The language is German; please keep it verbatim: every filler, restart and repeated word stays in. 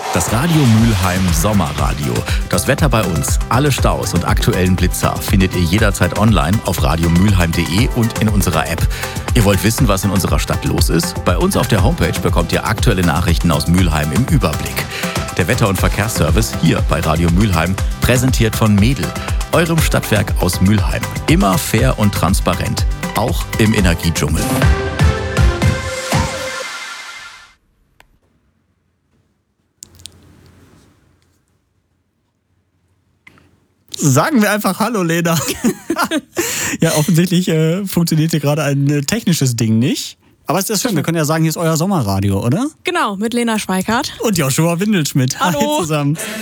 Das Radio Mülheim Sommerradio. Das Wetter bei uns, alle Staus und aktuellen Blitzer findet ihr jederzeit online auf radiomülheim punkt de und in unserer App. Ihr wollt wissen, was in unserer Stadt los ist? Bei uns auf der Homepage bekommt ihr aktuelle Nachrichten aus Mülheim im Überblick. Der Wetter- und Verkehrsservice hier bei Radio Mülheim, präsentiert von Medel, eurem Stadtwerk aus Mülheim. Immer fair und transparent, auch im Energiedschungel. Sagen wir einfach Hallo, Lena. Ja, offensichtlich äh, funktioniert hier gerade ein äh, technisches Ding nicht. Aber es ist schön, wir können ja sagen, hier ist euer Sommerradio, oder? Genau, mit Lena Schweikart. Und Joshua Windelschmidt. Hallo. Hi zusammen.